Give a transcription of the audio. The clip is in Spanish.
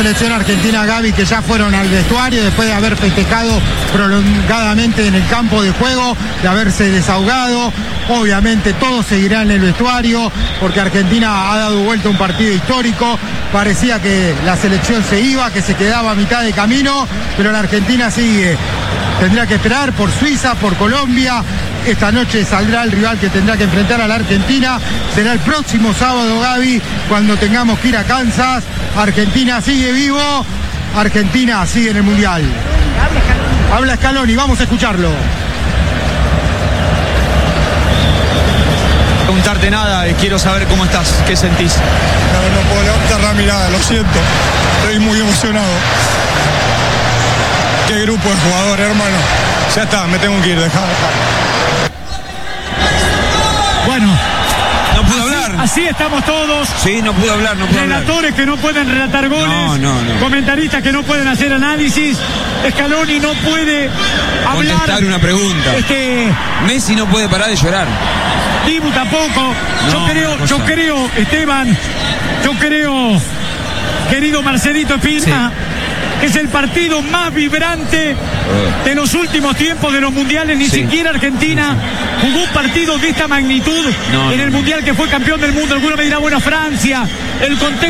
selección argentina, Gaby, que ya fueron al vestuario después de haber festejado prolongadamente en el campo de juego, de haberse desahogado. Obviamente todos seguirán en el vestuario porque Argentina ha dado vuelta a un partido histórico. Parecía que la selección se iba, que se quedaba a mitad de camino, pero la Argentina sigue. Tendrá que esperar por Suiza, por Colombia. Esta noche saldrá el rival que tendrá que enfrentar a la Argentina. Será el próximo sábado, Gaby, cuando tengamos que ir a Kansas. Argentina sigue vivo. Argentina sigue en el Mundial. Habla Scaloni, vamos a escucharlo. Preguntarte nada, quiero saber cómo estás, qué sentís. No puedo levantar la mirada, lo siento. Estoy muy emocionado. Qué grupo de jugadores, hermano. Ya está, me tengo que ir, dejá. Bueno, No pudo hablar. así estamos todos. Sí, no pudo hablar, no pudo hablar. Relatores que no pueden relatar goles, No. comentaristas que no pueden hacer análisis. Scaloni no puede hablar. Contestar una pregunta. Messi no puede parar de llorar. Dibu tampoco. No, yo creo, Esteban, querido Marcelito Espina, que es el partido más vibrante de los últimos tiempos de los mundiales. Ni siquiera Argentina jugó un partido de esta magnitud en el mundial que fue campeón del mundo. Alguno me dirá, bueno, Francia, el contexto.